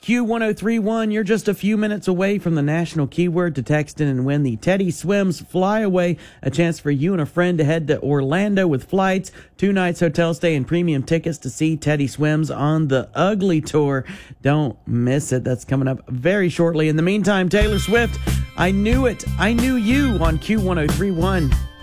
Q1031, you're just a few minutes away from the national keyword to text in and win the Teddy Swims Flyaway, a chance for you and a friend to head to Orlando with flights, 2 nights hotel stay, and premium tickets to see Teddy Swims on the Ugly Tour. Don't miss it. That's coming up very shortly. In the meantime, Taylor Swift, I Knew It, I Knew You on Q1031.